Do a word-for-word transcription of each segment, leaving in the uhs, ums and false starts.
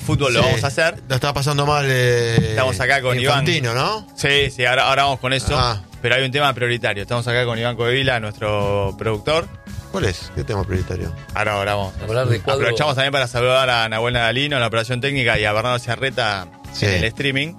fútbol Sí. lo vamos a hacer. La estaba pasando mal. Eh, Estamos acá con Infantino, Iván. ¿no? Sí, sí, ahora, ahora vamos con eso. Ah. Pero hay un tema prioritario. Estamos acá con Iván Covila, nuestro productor. ¿Cuál es? ¿Qué tema prioritario? Ahora, ahora vamos. Hablar de cuadro- Aprovechamos también para saludar a Nahuel Nadalino en la operación técnica y a Bernardo Ciarreta Sí. en el streaming.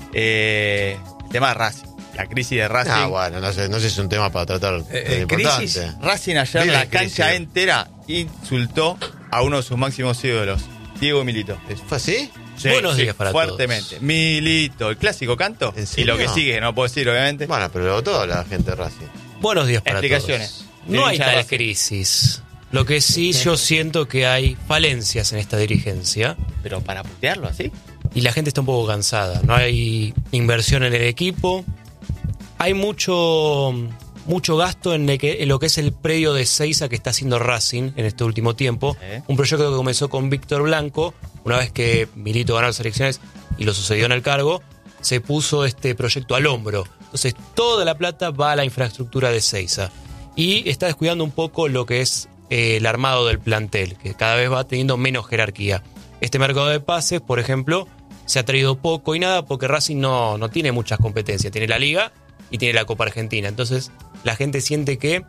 Eh, el tema de Racing, la crisis de Racing. Ah, bueno, no sé, no sé si es un tema para tratar Eh, eh, eh, importante. crisis. Racing ayer Vive la en crisis. cancha entera insultó a uno de sus máximos ídolos, Diego Milito. ¿Fue así? Sí, Buenos sí, días para fuertemente. todos. Milito, el clásico canto. ¿En Y serio? lo que sigue, no puedo decir, obviamente. Bueno, pero luego toda la gente de Racing. Buenos días para Explicaciones. todos. Del No hay hincha de tal Racing. crisis. Lo que sí yo siento que hay falencias en esta dirigencia Pero para putearlo así. y la gente está un poco cansada. No hay inversión en el equipo. Hay mucho, mucho gasto en, el que- en lo que es el predio de Seiza que está haciendo Racing en este último tiempo. Sí. Un proyecto que comenzó con Víctor Blanco. Una vez que Milito ganó las elecciones y lo sucedió en el cargo, se puso este proyecto al hombro. Entonces toda la plata va a la infraestructura de Seiza. Y está descuidando un poco lo que es eh, el armado del plantel, que cada vez va teniendo menos jerarquía. Este mercado de pases, por ejemplo, se ha traído poco y nada porque Racing no, no tiene muchas competencias. Tiene la Liga y tiene la Copa Argentina. Entonces la gente siente que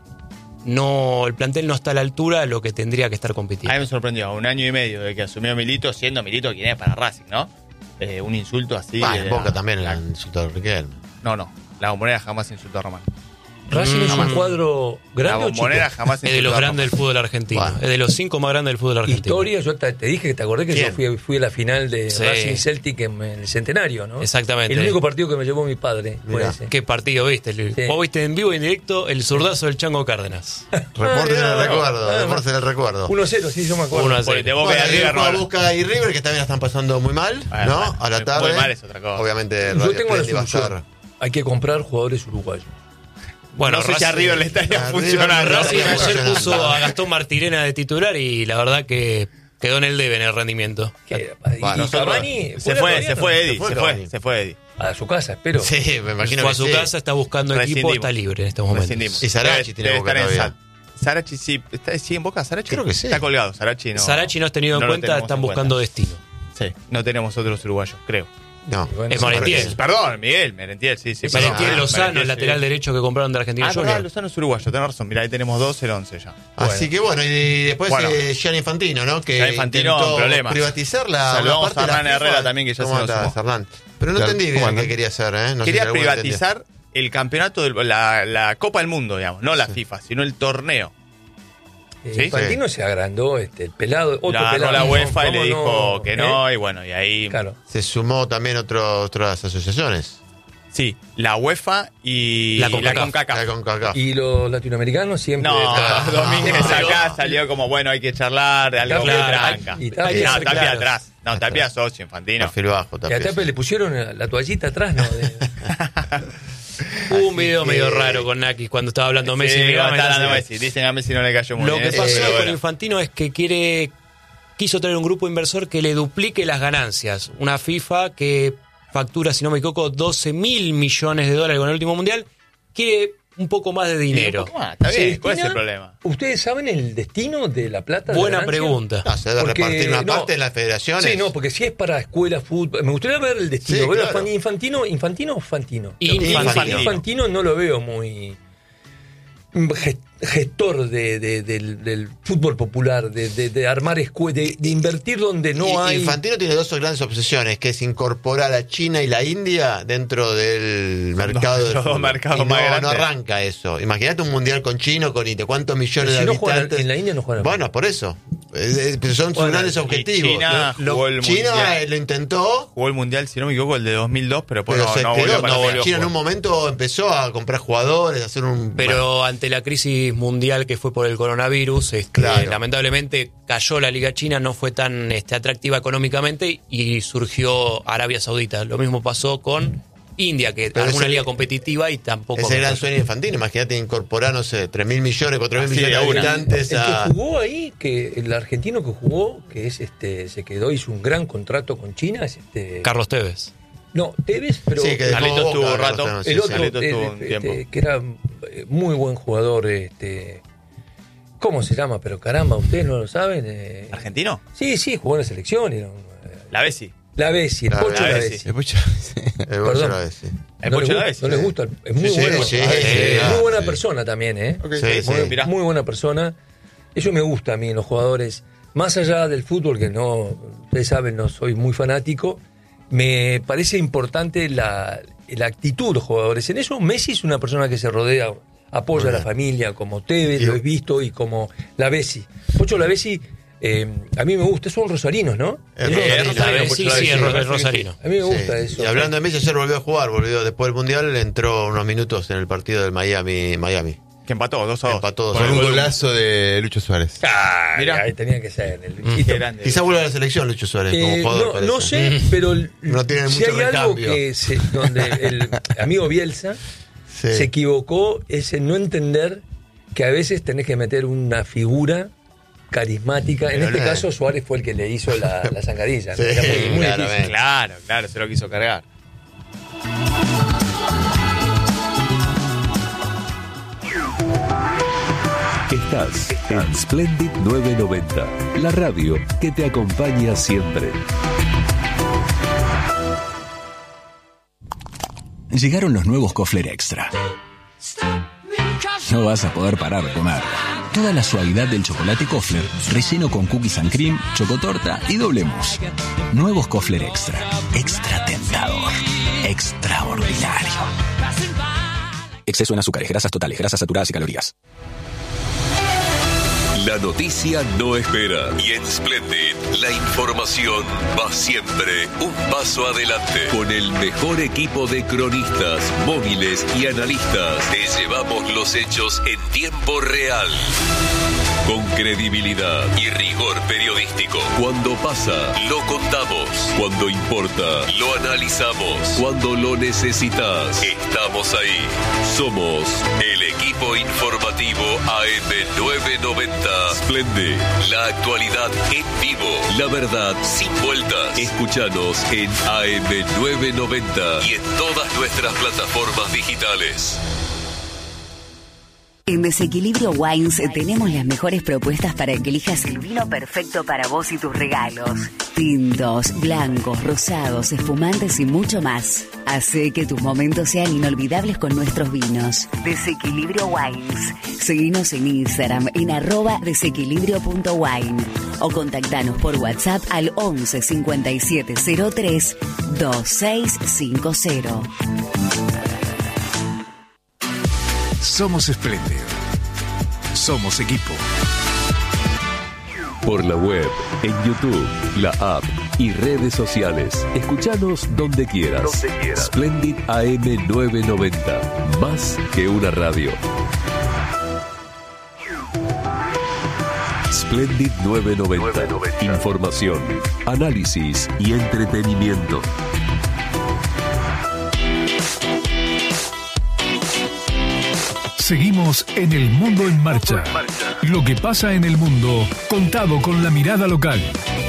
no el plantel no está a la altura de lo que tendría que estar A compitiendo. mí me sorprendió, a un año y medio de que asumió Milito, siendo Milito quien es para Racing, ¿no? Eh, un insulto así. Ah, eh, en Boca a- también la- el insultado de Riquelme. No, no. La bombonera jamás insultó a Román. Racing es un Mm. cuadro La grande o chico. bombonera jamás Es de insultó los a grandes del Román. fútbol argentino. Bueno. Es de los cinco más grandes del fútbol argentino. Historia, yo te, te dije que te acordé que ¿Quién? yo fui, fui a la final de Sí. Racing Celtic en, en el Centenario, ¿no? Exactamente. El único partido que me llevó mi padre fue Mirá. ese. ¿Qué partido viste? Luis? Sí. Vos viste en vivo y en directo el zurdazo del Chango Cárdenas. Reporte en Ah, el no, recuerdo, no, no. reporte en el recuerdo. uno a cero, sí, yo me acuerdo. uno a cero. Porque te Boca Bueno, de y River después no- Boca y River, que también la están pasando muy mal, Bueno, ¿no? bueno, A la muy tarde. mal es otra cosa. Obviamente, Yo Radio tengo la Splendid va a solución. estar. Hay que comprar jugadores uruguayos. Bueno, no sé si a Racing- River le estaría a funcionando. River- Racing ayer Funcionando. puso a Gastón Martirena de titular y la verdad que quedó en el debe en el rendimiento. Que- Bueno, y nosotros- Cavani Se fue, se fue Eddie, Se fue se Cavani. fue, se fue Eddie. a su casa, espero. Sí, me imagino Fue a que su sí. casa, está buscando equipo, Rescindimos. está libre en estos momentos. Rescindimos. Y Sarachi Debe- tiene debe Boca estar en todavía. Sa- Sarachi sí. ¿Está, ¿Sigue en Boca Sarachi? Creo que sí. Está colgado, Sarachi no. Sarachi no es tenido en no lo cuenta, tenemos están en buscando cuenta. destino. Sí, no tenemos otros uruguayos, creo. No. Bueno, Es Merentiel. Perdón, Miguel, Merentiel, sí, sí. perdón. Merentiel Ah, Lozano, Merentiel, el lateral sí. derecho que compraron de Argentina Ah, Junior. verdad, Lozano es uruguayo, tenés razón. Mirá, ahí tenemos dos, el once ya. Así que bueno, y después Bueno. eh, Gianni Infantino, ¿no? Que Gianni Infantino, intentó problemas. privatizar la Saludamos una parte a de la Hernán FIFA. Herrera también, que ya ¿Cómo se nos andás, sumó? Hernán? Pero no Claro, entendí ¿cómo bien qué andan? quería hacer, ¿eh? No sé si Quería alguno entendió. privatizar el campeonato, de la, la Copa del Mundo, digamos, no la FIFA, sino el torneo. Eh, ¿Sí? Infantino se agrandó, este, el pelado, otro La agarró pelado. la ¿no? UEFA y le ¿Cómo dijo no? que ¿Eh? no, y bueno, y ahí. Claro. Se sumó también otro, otras asociaciones. Sí, la UEFA y La la CONCACAF. CONCACAF. La CONCACAF. Y los latinoamericanos siempre. No, Ah, Domínguez no. acá salió como, bueno, hay que charlar de algo Claro, que tranca. y Tapia No, ser Tapia claros. atrás. No, Tapia socio, Infantino. Perfil bajo, Y Tapia, a Tapia sí. le pusieron la toallita atrás, ¿no? De- Hubo un video que- medio raro con Nakis cuando estaba hablando Messi. Sí, mirá, está mirá, hablando mirá. Messi. Dicen a Messi no le cayó muy Lo bien. que pasó pero con bueno. Infantino es que quiere quiso traer un grupo inversor que le duplique las ganancias. Una FIFA que factura, si no me equivoco, doce mil millones de dólares con el último mundial, quiere un poco más de dinero. Un poco más, está ¿Se bien, ¿cuál es el destina? problema? ¿Ustedes saben el destino de la plata? de la Buena ganancia? pregunta. No, se debe Porque, repartir una no, parte en las federaciones. Sí, no, porque si es para escuela, fútbol. Me gustaría ver el destino. Sí, Ver claro. Infantino, Infantino o Fantino. Infantino. Infantino no lo veo muy ge- gestor de, de- del, del fútbol popular, de, de- de armar escuelas, de, de invertir donde no Y- hay. Infantino tiene dos grandes obsesiones, que es incorporar a China y la India dentro del mercado dos- del los dos fútbol. mercados Y no, más grandes. no arranca eso. Imagínate un mundial con chino, con ¿de cuántos millones Si de no juegan habitantes? en la India no juegan. Bueno, por eso. Eh, eh, son sus Bueno, grandes y objetivos. China Lo- jugó el China mundial. eh, lo intentó, Jugó el mundial, si no me equivoco, el de dos mil dos, pero, pues pero no, se no quedó. volvió para No, volvió a China en jugar. un momento empezó a comprar jugadores, a hacer un... Pero ante la crisis mundial que fue por el coronavirus, este, Claro. lamentablemente cayó la Liga China, no fue tan este, atractiva económicamente y surgió Arabia Saudita. Lo mismo pasó con India, que Pero armó una ese- liga competitiva y tampoco... Ese gran sueño infantil, imagínate incorporar, no sé, tres mil millones, cuatro mil Así millones de de una. habitantes El a... que jugó ahí, que el argentino que jugó, que es este, se quedó, hizo un gran contrato con China, es este. Carlos Tevez. No, Tevez, pero Sí, que dejó Carlitos Boca, tuvo un Carlos rato. Tevez, sí, el sí. otro, Carlitos eh, tuvo un este, tiempo. que era eh, muy buen jugador, este. ¿Cómo se llama? Pero caramba, ¿ustedes no lo saben? Eh, ¿Argentino? Sí, sí, jugó en la selección. Era un, eh, La Bessi. La Bessi, el La Pocho Bessi. Lavezzi. El Pocho, el Pocho Perdón. Lavezzi. El ¿No, Pocho les, la gu- Bessi. no les gusta? Es muy Sí, bueno. sí, Ah, sí, es sí, muy buena sí. persona también, ¿eh? Ok. Sí, sí. Muy, Mirá. muy buena persona. Eso me gusta a mí en los jugadores. Más allá del fútbol, que no, ustedes saben, no soy muy fanático, me parece importante la, la actitud de los jugadores. En eso Messi es una persona que se rodea, apoya a la familia, como Tevez, Y- lo he visto, y como Lavezzi. Pocho Lavezzi, eh, a mí me gusta, son rosarinos, ¿no? Es Ellos- rosarino, la- Rosarino, Sí, Pocho sí, Lavezzi. es ro- es Rosarino. A mí me gusta Sí. eso. Y hablando de Messi, ayer volvió a jugar, volvió después del Mundial, entró unos minutos en el partido del Miami. Miami. Que empató dos a dos. Empató dos Por a el dos. Con un gol- golazo de Lucho Suárez. Ah, Mirá. ahí tenía que ser el Qué bichito. grande. Quizá vuelva a la selección Lucho Suárez como Eh, jugador. no, parece. no sé, pero l- No tiene si mucho hay algo recambio. que se- donde el amigo Bielsa Sí. se equivocó es en no entender que a veces tenés que meter una figura carismática. En Pero este no- caso Suárez fue el que le hizo la, la zancadilla. Sí, Era muy, muy claramente. difícil. Claro, claro, se lo quiso cargar. Estás en Splendid novecientos noventa, la radio que te acompaña siempre. Llegaron los nuevos Kofler Extra. No vas a poder parar de comer. Toda la suavidad del chocolate Kofler, relleno con cookies and cream, chocotorta y doble mousse. Nuevos Kofler Extra. Extra tentador. Extraordinario. Exceso en azúcares, grasas totales, grasas saturadas y calorías. La noticia no espera y en Splendid la información va siempre un paso adelante. Con el mejor equipo de cronistas, móviles y analistas, te llevamos los hechos en tiempo real. Con credibilidad y rigor periodístico. Cuando pasa, lo contamos. Cuando importa, lo analizamos. Cuando lo necesitas, estamos ahí. Somos el equipo informativo A M novecientos noventa. Splendid, la actualidad en vivo. La verdad sin vueltas. Escúchanos en A M novecientos noventa y en todas nuestras plataformas digitales. En Desequilibrio Wines tenemos las mejores propuestas para que elijas el vino perfecto para vos y tus regalos. Tintos, blancos, rosados, espumantes y mucho más. Hace que tus momentos sean inolvidables con nuestros vinos. Desequilibrio Wines. Seguinos en Instagram en arroba desequilibrio punto wine o contactanos por WhatsApp al once cincuenta y siete cero tres veintiséis cincuenta. Somos Splendid. Somos equipo. Por la web, en YouTube, la app y redes sociales. Escuchanos donde quieras. Donde quieras. Splendid A M novecientos noventa. Más que una radio. Splendid novecientos noventa. Información, análisis y entretenimiento. Seguimos en El Mundo en Marcha. Lo que pasa en el mundo, contado con la mirada local.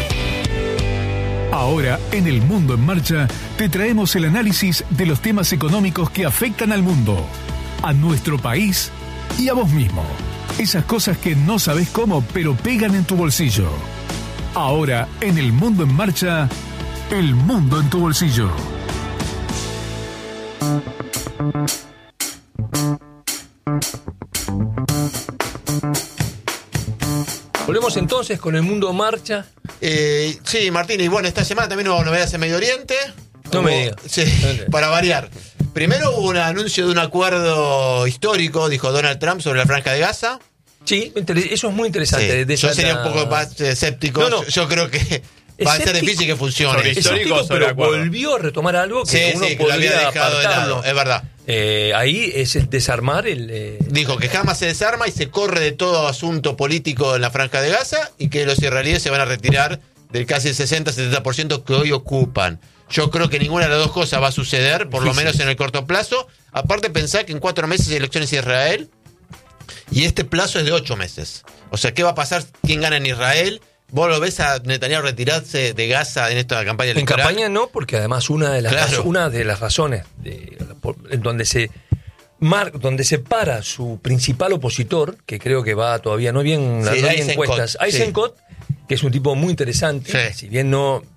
Ahora, en El Mundo en Marcha, te traemos el análisis de los temas económicos que afectan al mundo, a nuestro país y a vos mismo. Esas cosas que no sabés cómo, pero pegan en tu bolsillo. Ahora, en El Mundo en Marcha, El Mundo en tu bolsillo. Volvemos entonces con El Mundo en Marcha. Eh, sí, Martín, y bueno, esta semana también hubo novedades en Medio Oriente. No Hubo- me digas. Sí, Ok. para variar. Primero hubo un anuncio de un acuerdo histórico, dijo Donald Trump, sobre la Franja de Gaza. Sí, inter- eso es muy interesante. Sí, De yo esa- sería un poco más eh, escéptico. No, no. Yo, yo creo que va a ser Escéptico. difícil que funcione. Sobre Es histórico histórico, sobre pero acuerdo. volvió a retomar algo que Sí, uno sí, que lo había podría dejado de apartarlo. lado, es verdad. Eh, ahí es el desarmar el... eh, Dijo que jamás se desarma y se corre de todo asunto político en la Franja de Gaza y que los israelíes se van a retirar del casi el sesenta a setenta por ciento que hoy ocupan. Yo creo que ninguna de las dos cosas va a suceder, por lo Difícil. menos en el corto plazo. Aparte, pensá que en cuatro meses hay elecciones en Israel y este plazo es de ocho meses. O sea, ¿qué va a pasar? ¿Quién gana en Israel? ¿Vos lo ves a Netanyahu retirarse de Gaza en esta campaña En electoral? campaña no, porque además una de las, Claro. razo- una de las razones de, por- en donde se mar, donde se para su principal opositor, que creo que va todavía no bien, Sí, no hay Eisenkot, encuestas, sí. Eisenkot, que es un tipo muy interesante, Sí. si bien no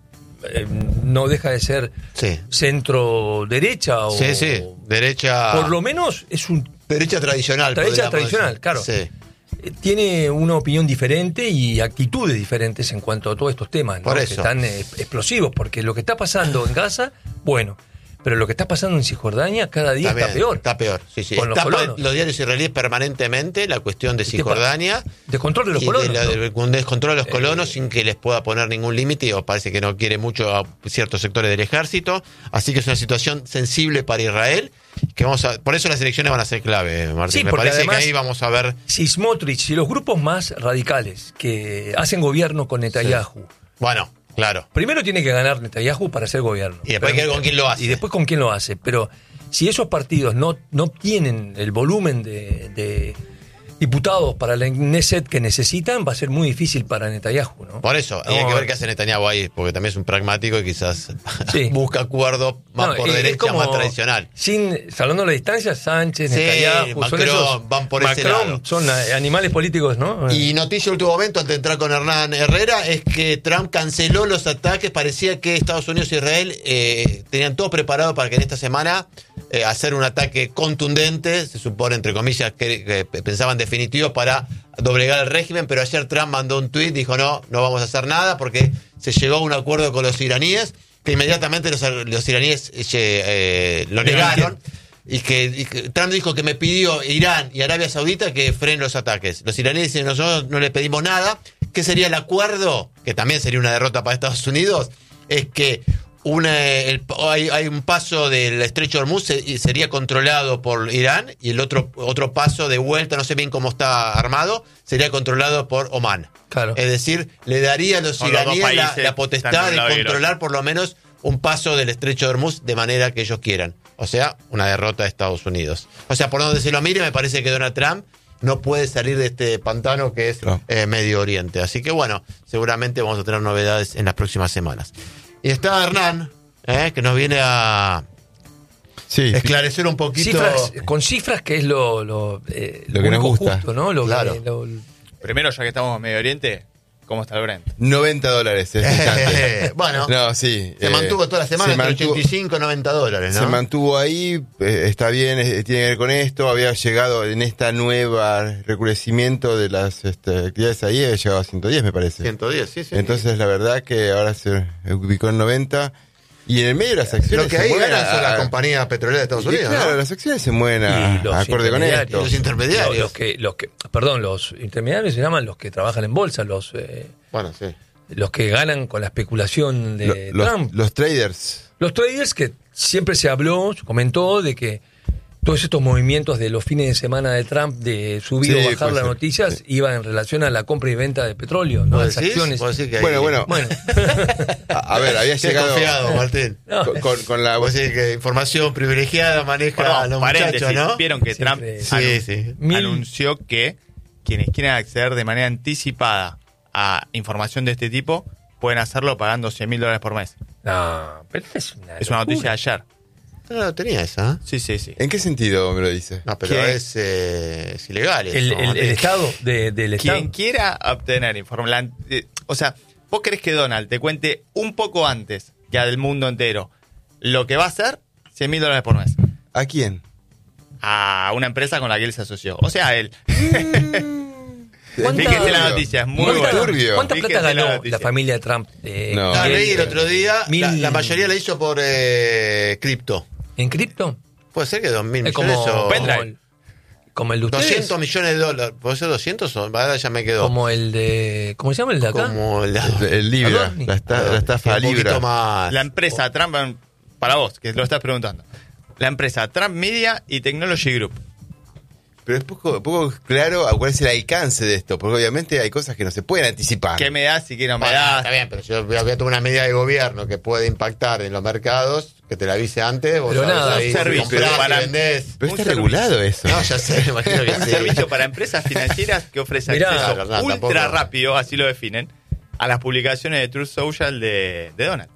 eh, no deja de ser Sí. centro derecha o Sí, sí, derecha. por lo menos es un Derecha tradicional. derecha podríamos tradicional, decir. claro. Sí. Eh, tiene una opinión diferente y actitudes diferentes en cuanto a todos estos temas, ¿no? Por que eso. están eh, explosivos, porque lo que está pasando en Gaza, bueno, pero lo que está pasando en Cisjordania cada día También, está peor. Está peor, sí, sí. Con los Está colonos. los diarios israelíes permanentemente la cuestión de Cisjordania. Descontrol de los y colonos. de la- ¿no? de- un descontrol de los Eh, colonos sin que les pueda poner ningún límite, o parece que no quiere mucho a ciertos sectores del ejército. Así que es una situación sensible para Israel. Que vamos a, por eso las elecciones van a ser clave, Martín. Sí, Me porque parece además- que ahí vamos a ver. Si Smotrich y los grupos más radicales que hacen gobierno con Netanyahu, Bueno, claro. primero tiene que ganar Netanyahu para hacer gobierno. Y después hay que ver con quién lo hace. Y después con quién lo hace. Pero si esos partidos no, no tienen el volumen de, de diputados para la Knesset que necesitan, va a ser muy difícil para Netanyahu, ¿no? Por eso, y hay Vamos que a ver ver. qué hace Netanyahu ahí, porque también es un pragmático y quizás Sí. busca acuerdo más No, por es- es derecha, como, más tradicional. Sin, salvando la distancia, Sánchez, Sí, Netanyahu, son Macron, esos- van por ese Macron, lado. son eh, animales políticos, ¿no? Y noticia de último momento, antes de entrar con Hernán Herrera, es que Trump canceló los ataques. Parecía que Estados Unidos e Israel eh, tenían todo preparado para que en esta semana eh, hacer un ataque contundente, se supone, entre comillas, que, que pensaban definitivo para doblegar el régimen, pero ayer Trump mandó un tuit, dijo no, no vamos a hacer nada porque se llegó a un acuerdo con los iraníes, que inmediatamente los, los iraníes eh, eh, lo negaron. Y que, y que Trump dijo que me pidió Irán y Arabia Saudita que frenen los ataques. Los iraníes dicen, nosotros no le pedimos nada. ¿Qué sería el acuerdo? Que también sería una derrota para Estados Unidos. Es que una, el- hay, hay un paso del estrecho de Hormuz se- y sería controlado por Irán y el otro, otro paso de vuelta, no sé bien cómo está armado, sería controlado por Omán. Claro. Es decir, le daría a los Son los dos iraníes la, países la que potestad están de un de lado y del otro. controlar por lo menos un paso del estrecho de Hormuz de manera que ellos quieran. O sea, una derrota de Estados Unidos. O sea, por donde se lo mire, me parece que Donald Trump no puede salir de este pantano que es No. eh, Medio Oriente. Así que bueno, seguramente vamos a tener novedades en las próximas semanas. Y está Hernán, eh, que nos viene a Sí, esclarecer un poquito. Cifras, con cifras que es lo, lo, eh, Lo que nos único gusta. justo, ¿no? Lo, Claro. que- lo- Primero, ya que estamos en Medio Oriente, ¿cómo está el Brent? noventa dólares. este instante. Bueno, No, sí. se eh, mantuvo toda la semana se entre mantuvo- ochenta y cinco y noventa dólares, ¿no? Se mantuvo ahí, eh, está bien, eh, tiene que ver con esto. Había llegado en esta nueva recrudecimiento de las este, actividades ahí, había llegado a ciento diez, me parece. ciento diez, sí, sí. Entonces, la verdad que ahora se ubicó en noventa. Y en el medio de las acciones. lo que se ahí mueven ganan son a- las compañías petroleras de Estados y Unidos, claro, ¿no? las acciones se mueven a, y los acorde con intermediarios. esto. Los intermediarios. Los, los que, los que, perdón, los intermediarios se llaman los que trabajan en bolsa, los, eh, Bueno, sí. los que ganan con la especulación Lo- de los, Trump. los traders. Los traders que siempre se habló, se comentó de que todos estos movimientos de los fines de semana de Trump de subir Sí, o bajar puede las ser, noticias sí. iban en relación a la compra y venta de petróleo, no ¿Vos las decís? acciones. ¿Vos decís que ahí- Bueno, bueno. Bueno, A, a ver, había Qué llegado. confiado, Martín. no, Con, con- con la. Vos decís que información privilegiada maneja a Perdón, los paréntesis, muchachos, ¿no? vieron que Trump Siempre- Sí, anun- sí. Mil- anunció que quienes quieran acceder de manera anticipada a información de este tipo pueden hacerlo pagando cien mil dólares por mes. no, pero es una, Es una locura. noticia de ayer. No, no tenía esa. ¿eh? Sí, sí, sí. ¿En qué sentido me lo dice? No, pero ¿Qué? es, eh, es ilegal eso, El, el- el Martín. Estado de- del Estado. Quien quiera obtener información, o sea, vos querés que Donald te cuente un poco antes que al mundo entero lo que va a hacer, cien mil dólares por mes. ¿A quién? A una empresa con la que él se asoció. O sea, a él. ¿Cuánta- Fíjese la noticia, es muy ¿Cuánta- buena. turbio. ¿Cuánta Fíjese plata la ganó noticia. la familia de Trump? Eh, No. Ah, Miguel, leí el otro día, mil- la, la mayoría la hizo por eh, cripto. ¿En cripto? Puede ser que dos mil Es millones como, o... Pendrive. como el, como el de ustedes. doscientos millones de dólares. ¿Puede ser doscientos? O- ahora ya me quedó. Como el de... ¿Cómo se llama el de acá? Como el, El, el Libra, Perdón. la, esta- la estafa un poquito Libra. más. La empresa Trump, para vos, que lo estás preguntando. La empresa Trump Media y Technology Group. Pero es poco, poco claro a cuál es el alcance de esto, porque obviamente hay cosas que no se pueden anticipar. ¿Qué me das y qué no me Bueno, das? está bien, pero yo voy a voy a tomar una medida de gobierno que puede impactar en los mercados, que te la avise antes. Vos Pero sabés nada, ahí un si servicio comprás, si para- vendés. Pero un está servicio. regulado eso. No, ya sé, me imagino que Un sí. servicio para empresas financieras que ofrece Mirá, acceso Hernán, ultra tampoco. rápido, así lo definen, a las publicaciones de Truth Social de, de Donald.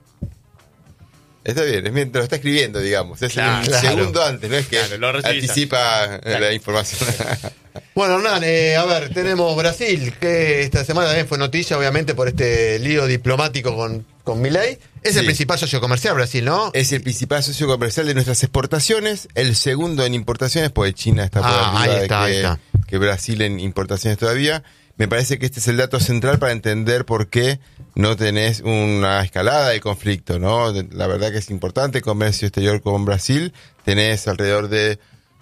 Está bien, es mientras lo está escribiendo, digamos. Es Claro, un claro. segundo antes, no es que Claro, lo recibís anticipa eh, la información. Bueno, Hernán, eh, a ver, tenemos Brasil, que esta semana también fue noticia, obviamente, por este lío diplomático con, con Milei. Es Sí. el principal socio comercial Brasil, ¿no? Es el principal socio comercial de nuestras exportaciones, el segundo en importaciones, porque China está por Ah, arriba ahí está, de ahí que, está. que Brasil en importaciones todavía. Me parece que este es el dato central para entender por qué no tenés una escalada de conflicto, ¿no? La verdad que es importante comercio exterior con Brasil. Tenés alrededor de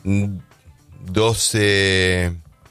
doce,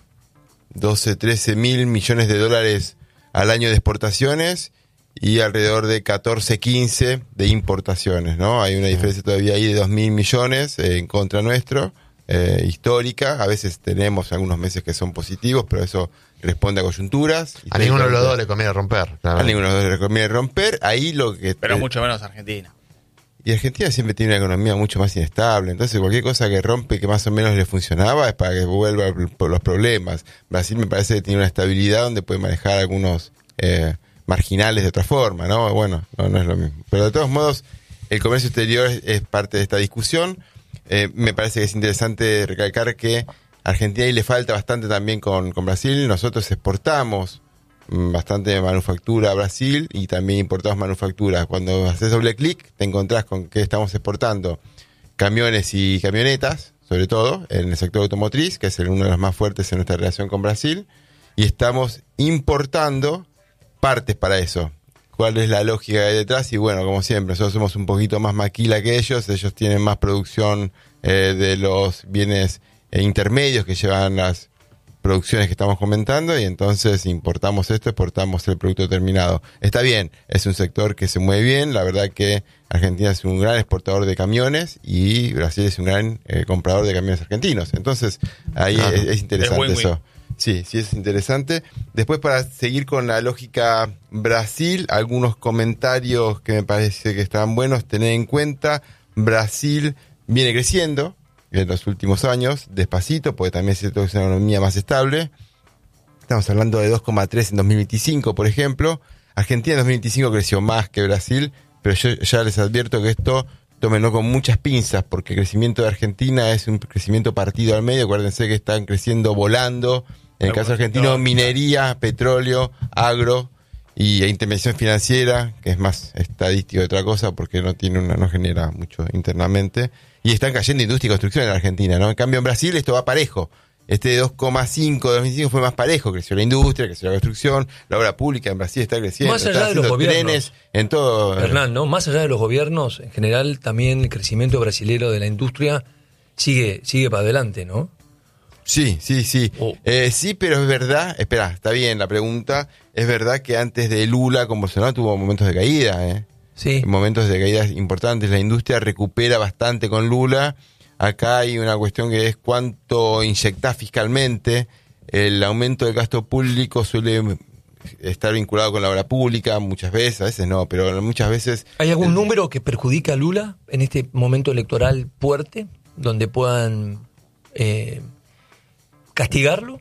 doce, trece mil millones de dólares al año de exportaciones y alrededor de catorce, quince de importaciones, ¿no? Hay una diferencia todavía ahí de dos mil millones eh, en contra nuestro, eh, histórica. A veces tenemos algunos meses que son positivos, pero eso responde a coyunturas. A ninguno de los dos le conviene romper. A ninguno de los dos le conviene romper. Ahí lo que... Pero mucho menos Argentina. Y Argentina siempre tiene una economía mucho más inestable. Entonces cualquier cosa que rompe que más o menos le funcionaba es para que vuelva por los problemas. Brasil me parece que tiene una estabilidad donde puede manejar algunos eh, marginales de otra forma, ¿no? Bueno, no, no es lo mismo. Pero de todos modos, el comercio exterior es, es parte de esta discusión. Eh, me parece que es interesante recalcar que a Argentina ahí le falta bastante también con, con Brasil. Nosotros exportamos bastante manufactura a Brasil y también importamos manufactura. Cuando haces doble clic te encontrás con que estamos exportando camiones y camionetas, sobre todo en el sector automotriz, que es el, uno de los más fuertes en nuestra relación con Brasil, y estamos importando partes para eso. ¿Cuál es la lógica que hay detrás? Y bueno, como siempre, nosotros somos un poquito más maquila que ellos, ellos tienen más producción eh, de los bienes eh, intermedios que llevan las producciones que estamos comentando, y entonces importamos esto, exportamos el producto terminado. Está bien, es un sector que se mueve bien. La verdad que Argentina es un gran exportador de camiones y Brasil es un gran eh, comprador de camiones argentinos. Entonces ahí Claro. es, es interesante Es win-win. eso. Sí, sí es interesante. Después, para seguir con la lógica Brasil, algunos comentarios que me parece que están buenos. Tener en cuenta, Brasil viene creciendo en los últimos años, despacito, porque también es cierto que es una economía más estable. Estamos hablando de dos coma tres en dos mil veinticinco, por ejemplo. Argentina en dos mil veinticinco creció más que Brasil, pero yo ya les advierto que esto tómenlo con muchas pinzas, porque el crecimiento de Argentina es un crecimiento partido al medio. Acuérdense que están creciendo volando. En el caso argentino, minería, petróleo, agro y intervención financiera, que es más estadístico de otra cosa, porque no tiene una, no genera mucho internamente. Y están cayendo industria y construcción en Argentina, ¿no? En cambio, en Brasil esto va parejo. Este de dos coma cinco de dos mil veinticinco fue más parejo. Creció la industria, creció la construcción, la obra pública en Brasil está creciendo. Más allá está de los haciendo gobiernos, trenes en todo. Hernán, ¿no? Más allá de los gobiernos, en general también el crecimiento brasilero de la industria sigue, sigue para adelante, ¿no? Sí, sí, sí. Oh. Eh, sí, pero es verdad, espera, está bien la pregunta. Es verdad que antes de Lula con Bolsonaro tuvo momentos de caída, ¿eh? Sí. Momentos de caídas importantes. La industria recupera bastante con Lula. Acá hay una cuestión que es cuánto inyectás fiscalmente. El aumento del gasto público suele estar vinculado con la obra pública, muchas veces, a veces no, pero muchas veces... ¿Hay algún número que perjudica a Lula en este momento electoral fuerte, donde puedan eh, castigarlo?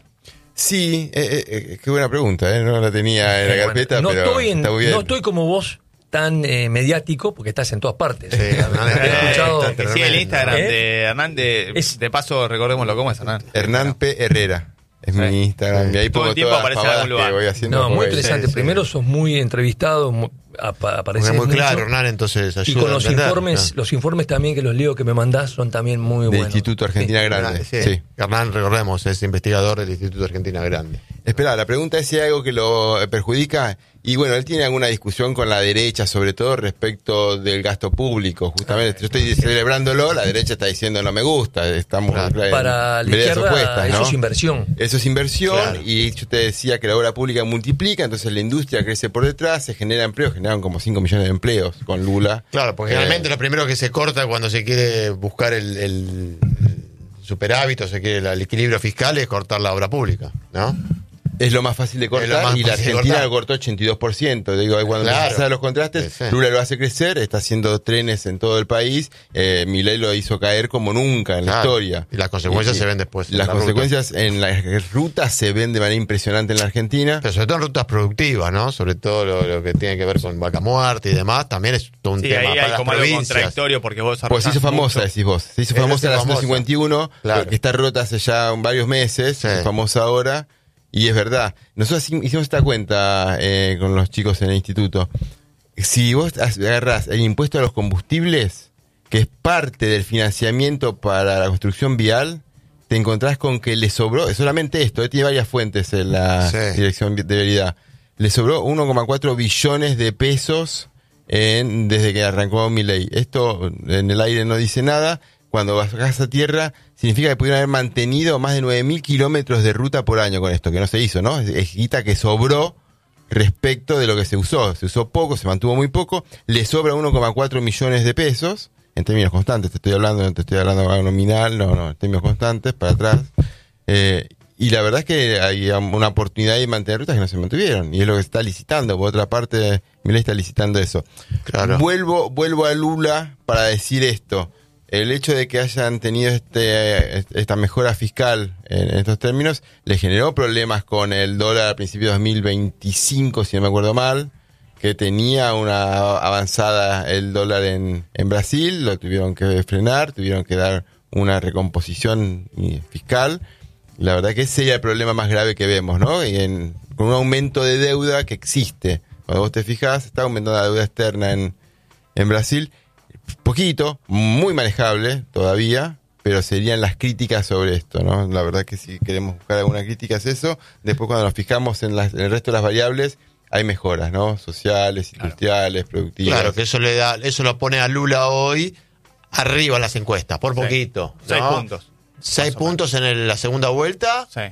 Sí, eh, eh, qué buena pregunta, ¿eh? No la tenía en la Eh, carpeta, bueno, no pero estoy en- está muy bien. no estoy como vos tan eh, mediático, porque estás en todas partes. Sí, Hernán, He escuchado- está Que sí, el Instagram ¿Eh? de Hernán, de, Es- de paso, recordémoslo, ¿cómo es Hernán? Hernán P. Herrera es Sí. mi Instagram, y ahí Todo pongo el tiempo todas las aparece en pavadas algún que lugar. voy haciendo. No, muy porque- interesante. sí, sí. Primero sos muy entrevistado, mu- apa- apareces Es muy mucho. claro, Hernán, entonces ayuda Y con a los entender, informes, ¿no? los informes también que los leo que me mandás son también muy Del buenos. Instituto Argentina Sí. Grande. Sí. Sí. Hernán, recordemos, es investigador del Instituto Argentina Grande. Espera, la pregunta es si hay algo que lo eh, perjudica. Y bueno, él tiene alguna discusión con la derecha, sobre todo respecto del gasto público. Justamente, yo estoy celebrándolo, la derecha está diciendo no me gusta, estamos Claro. en Para la veredas izquierda opuestas, ¿no? eso es inversión. Eso es inversión, Claro. y yo te decía que la obra pública multiplica, entonces la industria crece por detrás, se genera empleo, generaron como cinco millones de empleos con Lula. Claro, porque Eh, generalmente lo primero que se corta cuando se quiere buscar el, el superávit o se quiere el, el equilibrio fiscal es cortar la obra pública, ¿no? Es lo más fácil de Es lo cortar, más y la fácil de Argentina cortar. lo cortó ochenta y dos por ciento. Digo, cuando Claro. empiezan los contrastes, Sí, sí. Lula lo hace crecer, está haciendo trenes en todo el país, eh, Milei lo hizo caer como nunca en la Claro. historia. Y las consecuencias se ven después en Las la consecuencias en las rutas se ven de manera impresionante en la Argentina. Pero sobre todo en rutas productivas, ¿no? Sobre todo lo, lo que tiene que ver con Vaca Muerta y demás, también es todo un Sí, tema ahí para hay las como algo provincias. contradictorio porque vos Pues se hizo arrasás famosa, mucho. decís vos. Se hizo Se famosa hizo la famosa. ciento cincuenta y uno, Claro. que está rota hace ya varios meses, Sí. es famosa ahora, y es verdad. Nosotros hicimos esta cuenta eh, con los chicos en el instituto. si vos agarrás el impuesto a los combustibles, que es parte del financiamiento para la construcción vial, te encontrás con que le sobró, solamente esto, eh, tiene varias fuentes en la sí. Dirección de Vialidad, le sobró uno coma cuatro billones de pesos en, desde que arrancó Milei. Esto en el aire no dice nada. Cuando bajás a tierra, significa que pudieron haber mantenido más de nueve mil kilómetros de ruta por año con esto, que no se hizo, ¿no? Es, es guita que sobró respecto de lo que se usó. Se usó poco, se mantuvo muy poco, le sobra uno coma cuatro millones de pesos, en términos constantes, te estoy hablando, no te estoy hablando de nominal, no, no, en términos constantes, para atrás. Eh, y la verdad es que hay una oportunidad de mantener rutas que no se mantuvieron, y es lo que se está licitando. Por otra parte, Milei está licitando eso. Claro. Vuelvo, vuelvo a Lula para decir esto. El hecho de que hayan tenido este esta mejora fiscal en estos términos le generó problemas con el dólar a principios de dos mil veinticinco, si no me acuerdo mal, que tenía una avanzada el dólar en, en Brasil, lo tuvieron que frenar, tuvieron que dar una recomposición fiscal. La verdad que ese sería el problema más grave que vemos, ¿no? Y en, con un aumento de deuda que existe. Cuando vos te fijás, está aumentando la deuda externa en, en Brasil. Poquito, muy manejable todavía, pero serían las críticas sobre esto, ¿no? La verdad que si queremos buscar alguna crítica es eso. Después cuando nos fijamos en, las, en el resto de las variables, hay mejoras, ¿no? Sociales, industriales, claro. Productivas. Claro, que eso le da, eso lo pone a Lula hoy arriba en las encuestas, por poquito. Sí. ¿no? Seis puntos. Seis puntos en el, la segunda vuelta. Sí.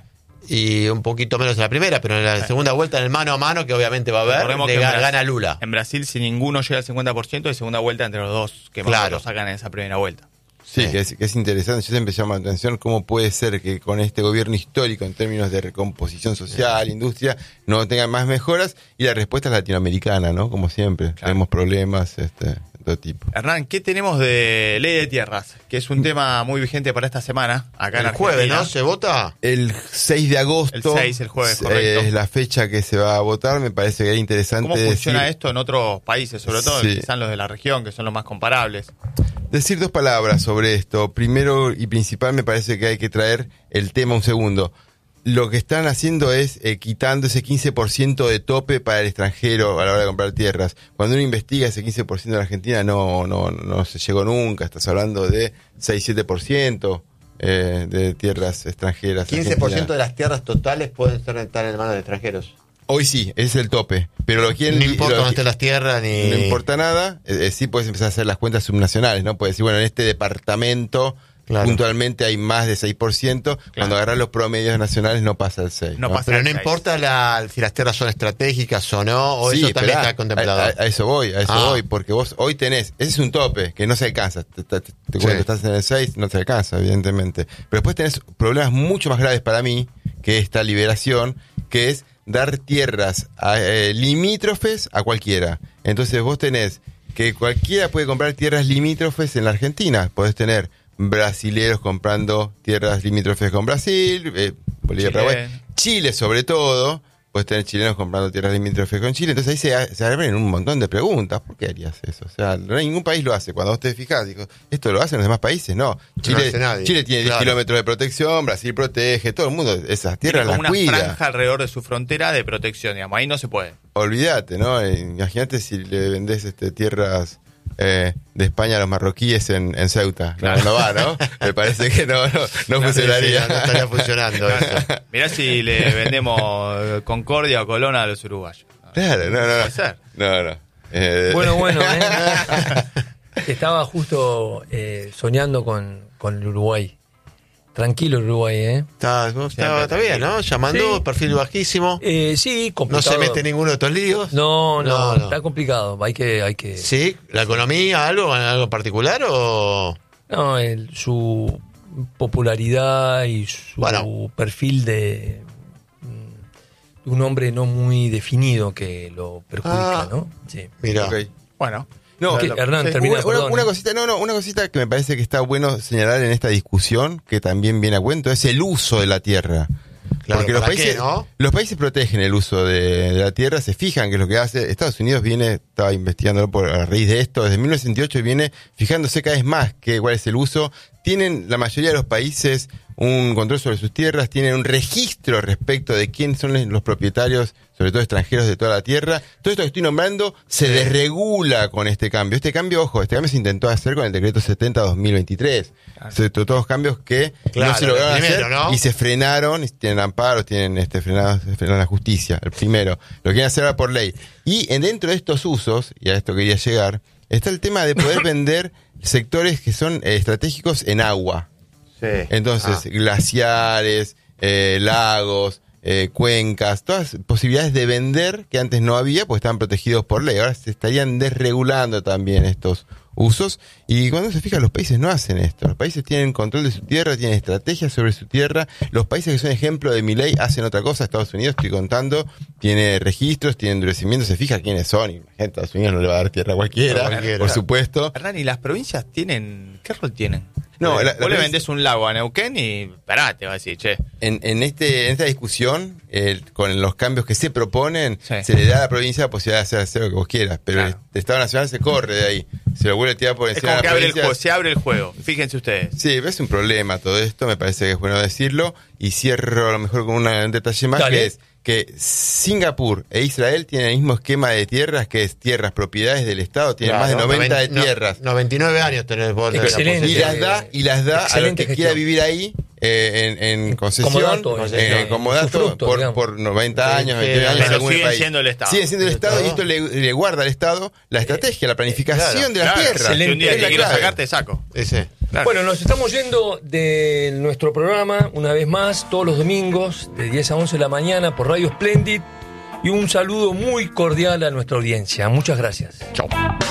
Y un poquito menos en la primera, pero en la sí. segunda vuelta, en el mano a mano, que obviamente va a haber, le gana, gana Lula. En Brasil, si ninguno llega al cincuenta por ciento, hay segunda vuelta entre los dos que más claro. lo sacan en esa primera vuelta. Sí, sí. Que, es, que es interesante. Yo siempre llamo la atención cómo puede ser que con este gobierno histórico, en términos de recomposición social, sí. industria, no tengan más mejoras. Y la respuesta es latinoamericana, ¿no? Como siempre. Claro. Tenemos problemas este, de todo tipo. Hernán, ¿qué tenemos de ley de tierras? Que es un tema muy vigente para esta semana, acá el en Argentina. jueves, ¿no? ¿Se vota? El seis de agosto. El seis, el jueves, correcto. Es la fecha que se va a votar. Me parece que es interesante. ¿Cómo funciona decir... esto en otros países, sobre todo sí. quizás los de la región, que son los más comparables? Decir dos palabras sobre esto. Primero y principal, me parece que hay que traer el tema un segundo. Lo que están haciendo es eh, quitando ese quince por ciento de tope para el extranjero a la hora de comprar tierras. Cuando uno investiga, ese quince por ciento de la Argentina no, no, no se llegó nunca. Estás hablando de seis a siete por ciento eh, de tierras extranjeras. quince por ciento de las tierras totales pueden ser, estar en manos de extranjeros. Hoy sí, ese es el tope. Pero lo quieren, no importa lo, dónde estén las tierras ni... No importa nada. Eh, sí puedes empezar a hacer las cuentas subnacionales, ¿no? Puedes decir, bueno, en este departamento... Claro. Puntualmente hay más de seis por ciento. Claro. Cuando agarras los promedios nacionales no pasa el seis. No, ¿no? Pasa pero el no seis. Importa la, si las tierras son estratégicas o no, o sí, eso también está contemplado. A, a, a eso voy, a eso ah. voy, porque vos hoy tenés, ese es un tope que no se alcanza. Te, te, te sí. Cuando estás en el seis no se alcanza, evidentemente. Pero después tenés problemas mucho más graves para mí que esta liberación, que es dar tierras a, eh, limítrofes a cualquiera. Entonces vos tenés que cualquiera puede comprar tierras limítrofes en la Argentina. Podés tener brasileros comprando tierras limítrofes con Brasil, eh, Bolivia, Chile. Paraguay, Chile sobre todo, puedes tener chilenos comprando tierras limítrofes con Chile, entonces ahí se, se abren un montón de preguntas. ¿Por qué harías eso? O sea, no hay ningún país lo hace. Cuando vos te fijas, digo, ¿esto lo hacen los demás países? No. Chile, no Chile tiene claro. diez kilómetros de protección, Brasil protege, todo el mundo esas tierras las cuida. Una franja alrededor de su frontera de protección, digamos, ahí no se puede. Olvídate, ¿no? Imagínate si le vendés este, tierras... Eh, de España a los marroquíes en, en Ceuta. Claro. No, no va, ¿no? Me parece que no, no, no, no funcionaría. Sí, no, no estaría funcionando eso. Mirá si le vendemos Concordia o Colón a los uruguayos. Claro, no, no. No, puede ser. no, no. Eh, bueno, bueno. Eh. Estaba justo eh, soñando con, con el Uruguay. Tranquilo el Uruguay, ¿eh? Está, está, está bien, ¿no? Llamando, sí. Perfil bajísimo. Eh, sí, complicado. No se mete ninguno de estos líos. No, no, no, no. Está complicado. Hay que, hay que. ¿Sí? ¿La economía, algo, algo particular o...? No, el, su popularidad y su bueno. perfil de, de un hombre no muy definido que lo perjudica, ah, ¿no? Sí. Mira. Okay. Bueno. No, ¿Qué, Hernán, sí, termina, una, perdón, una ¿eh? cosita, no, no, una cosita que me parece que está bueno señalar en esta discusión, que también viene a cuento, es el uso de la tierra. Claro, porque los países, qué, ¿no? los países protegen el uso de, de la tierra, se fijan que es lo que hace. Estados Unidos viene, estaba investigándolo por a raíz de esto, desde mil novecientos sesenta y ocho viene fijándose cada vez más que cuál es el uso. Tienen la mayoría de los países un control sobre sus tierras, tienen un registro respecto de quiénes son los propietarios sobre todo extranjeros de toda la tierra. Todo esto que estoy nombrando se Sí. desregula con este cambio. Este cambio, ojo, este cambio se intentó hacer con el decreto setenta dos mil veintitrés. Se todos los cambios que Claro, no se lograron el primero, hacer ¿no? y se frenaron, y tienen amparos, tienen este frenados, frenaron la justicia, el primero. Lo quieren hacer ahora por ley. Y en dentro de estos usos, y a esto quería llegar, está el tema de poder vender sectores que son eh, estratégicos en agua. Sí. Entonces, Ah. glaciares, eh, lagos, eh, cuencas, todas posibilidades de vender que antes no había, pues estaban protegidos por ley. Ahora se estarían desregulando también estos usos. Y cuando se fija, los países no hacen esto. Los países tienen control de su tierra, tienen estrategias sobre su tierra. Los países que son ejemplo de mi ley hacen otra cosa. Estados Unidos, estoy contando, tiene registros, tiene endurecimientos, se fija quiénes son. Y la gente de Estados Unidos no le va a dar tierra a cualquiera, No, cualquiera. por supuesto. Hernán, ¿y las provincias tienen, qué rol tienen? No, Vos la- la le provincia- vendés un lago a Neuquén y pará, te va a decir, che. En, en, este, en esta discusión, el- con los cambios que se proponen, Sí. se le da a la provincia la posibilidad de hacer, hacer lo que vos quieras, pero Claro. el Estado Nacional se corre de ahí, se lo vuelve a tirar por Es encima como de que la abre el provincia. juego, se abre el juego. Fíjense ustedes. Sí, es un problema todo esto, me parece que es bueno decirlo, y cierro a lo mejor con una- un detalle más, Dale. que es que Singapur e Israel tienen el mismo esquema de tierras, que es tierras, propiedades del Estado, tienen Claro, más de noventa de noven- no, tierras. noventa y nueve años tenés vos. tenés la Excelente. Y posibilidad. las da, y las da a los Excelente que gestión. quiera vivir ahí eh, en, en concesión, Comodato, en, concesión. en comodato, Usufructo, por, digamos. por noventa años, Sí, veintinueve años. pero según el siguen país. siendo el Estado. Siguen siendo el El Estado, y Estado. esto le, le guarda al Estado la estrategia, la planificación claro, de las Claro, tierras. si un día Excelente. te Es la quiero clave. sacar, te saco. Sí, sí. Claro. Bueno, nos estamos yendo de nuestro programa una vez más, todos los domingos, de diez a once de la mañana por Radio Splendid. Y un saludo muy cordial a nuestra audiencia. Muchas gracias. Chau.